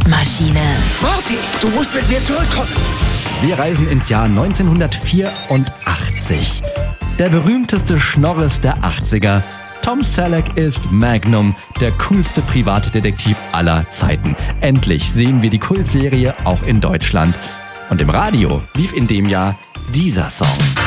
Zeitmaschine. Morty, du musst mit mir zurückkommen. Wir reisen ins Jahr 1984. Der berühmteste Schnorres der 80er. Tom Selleck ist Magnum, der coolste Privatdetektiv aller Zeiten. Endlich sehen wir die Kultserie auch in Deutschland. Und im Radio lief in dem Jahr dieser Song.